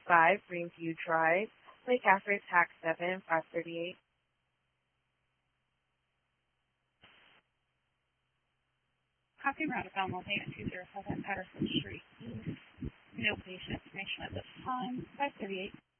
5, Greenview Drive, Lake Africa, Tax 7, 538. Copy roundabout payment 207 Patterson Street East. No patient information at this time. 538.